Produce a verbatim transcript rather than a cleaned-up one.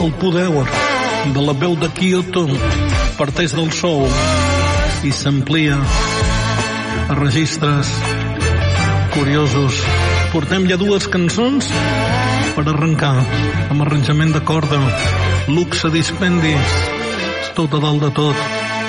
el poder de la veu de Kyoto parteix del sol i s'amplia a registres curiosos. Portem ja dues cançons per arrencar amb arranjament de corda, luxe dispendis, tot a dalt de tot.